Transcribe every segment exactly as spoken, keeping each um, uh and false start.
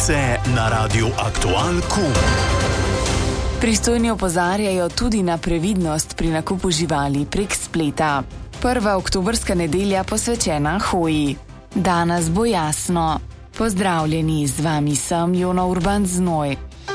Novice na Radiu Aktual Kum. Pristojni opozarjajo tudi na previdnost pri nakupu živali prek spleta. Prva oktobrska nedelja posvečena hoji. Danes bo jasno. Pozdravljeni, z vami sem Jona Urban Znoj.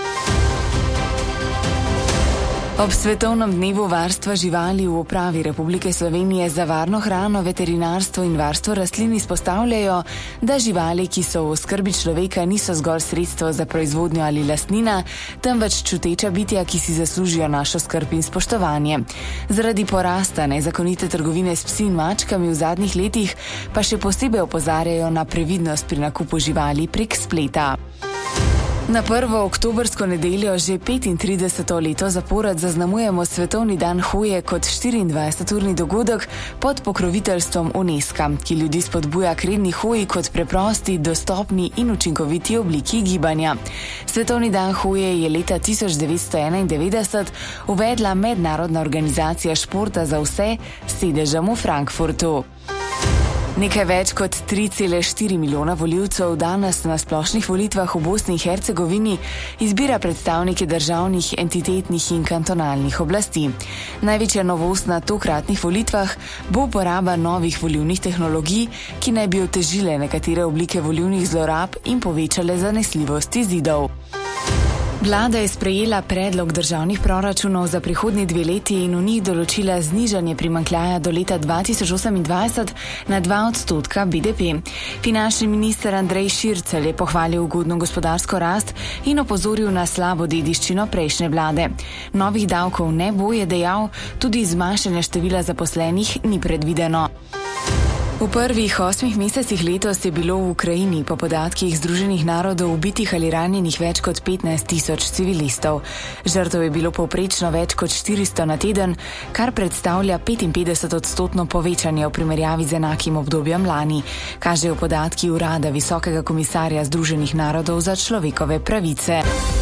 Ob svetovnem dnevu varstva živali v Upravi Republike Slovenije za varno hrano, veterinarstvo in varstvo rastlin izpostavljajo, da živali, ki so v oskrbi človeka, niso zgolj sredstvo za proizvodnjo ali lastnina, temveč čuteča bitja, ki si zaslužijo našo skrb in spoštovanje. Zaradi porasta nezakonite trgovine s psi in mačkami v zadnjih letih pa še posebej opozarjajo na previdnost pri nakupu živali prek spleta. Na prvo oktobrsko nedeljo že petintrideseto leto zapored zaznamujemo Svetovni dan hoje kot štiriindvajseturni dogodek pod pokroviteljstvom UNESCO, ki ljudi spodbuja k redni hoji kot preprosti, dostopni in učinkoviti obliki gibanja. Svetovni dan hoje je leta tisoč devetsto enaindevetdeset uvedla Mednarodna organizacija športa za vse s sedežem v Frankfurtu. Nekaj več kot tri cele štiri milijona volivcev danes na splošnih volitvah v Bosni in Hercegovini izbira predstavnike državnih, entitetnih in kantonalnih oblasti. Največja novost na tokratnih volitvah bo uporaba novih volilnih tehnologij, ki naj bi otežile nekatere oblike volilnih zlorab in povečale zanesljivost izidov. Vlada je sprejela predlog državnih proračunov za prihodnji dve leti in v njih določila znižanje primanjkljaja do leta dva tisoč osemindvajset na dva odstotka B D P. Finančni minister Andrej Šircelj je pohvalil ugodno gospodarsko rast in opozoril na slabo dediščino prejšnje vlade. Novih davkov ne bo, je dejal, tudi zmanjšanje števila zaposlenih ni predvideno. V prvih osmih mesecih letos je bilo v Ukrajini po podatkih Združenih narodov ubitih ali ranjenih več kot petnajst tisoč civilistov. Žrtev je bilo povprečno več kot štiristo na teden, kar predstavlja petinpetdeset odstotno povečanje v primerjavi z enakim obdobjem lani, kažejo podatki Urada Visokega komisarja Združenih narodov za človekove pravice.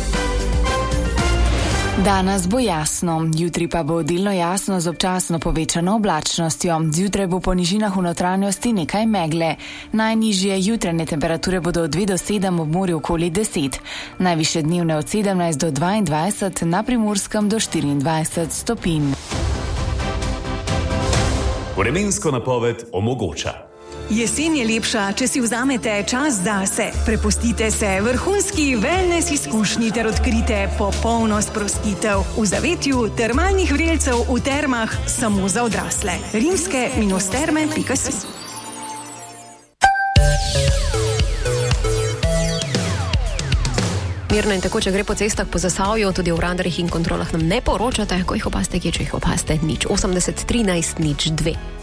Danes bo jasno, jutri pa bo delno jasno z občasno povečano oblačnostjo. Zjutraj bo po nižinah v notranjosti nekaj megle. Najnižje jutranje temperature bodo od dve do sedem, ob morju okoli deset. Najvišje dnevne od sedemnajst do dvaindvajset, na Primorskem do štiriindvajset stopinj. Vremensko napoved omogoča. Jesen je lepša, če si vzamete čas zase. Prepustite se vrhunski wellness izkušnji ter odkrite popolno sprostitev v zavetju termalnih vrelcev v termah samo za odrasle. rimske terme pika si. Mirno in tekoče gre po cestah po Zasavju, tudi v radarjih in kontrolah nam ne poročate, ko jih opaste, kje če jih opaste, nič osemdeset trinajst nič dve.